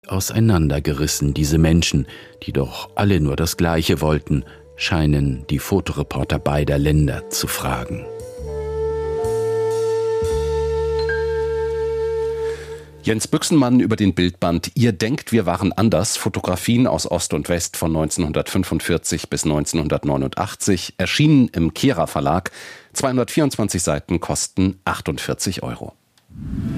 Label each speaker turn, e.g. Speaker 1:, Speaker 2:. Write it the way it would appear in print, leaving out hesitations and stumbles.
Speaker 1: Auseinandergerissen, diese Menschen, die doch alle nur das Gleiche wollten, scheinen die Fotoreporter beider Länder zu fragen.
Speaker 2: Jens Büchsenmann über den Bildband »Ihr denkt, wir waren anders« Fotografien aus Ost und West von 1945 bis 1989, erschienen im Kehrer Verlag. 224 Seiten kosten 48 €.